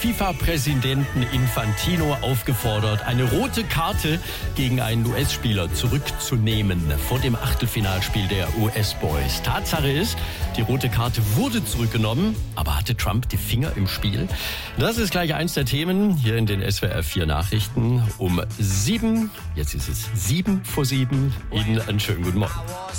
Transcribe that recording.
FIFA-Präsidenten Infantino aufgefordert, eine rote Karte gegen einen US-Spieler zurückzunehmen vor dem Achtelfinalspiel der US-Boys. Tatsache ist, die rote Karte wurde zurückgenommen, aber hatte Trump die Finger im Spiel? Das ist gleich eins der Themen hier in den SWR 4 Nachrichten um 7. Jetzt ist es 7 vor 7. Ihnen einen schönen guten Morgen.